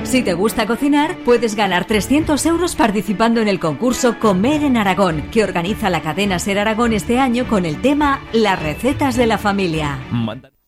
Si te gusta cocinar, puedes ganar 300 euros participando en el concurso Comer en Aragón, que organiza la cadena Ser Aragón este año con el tema Las recetas de la familia.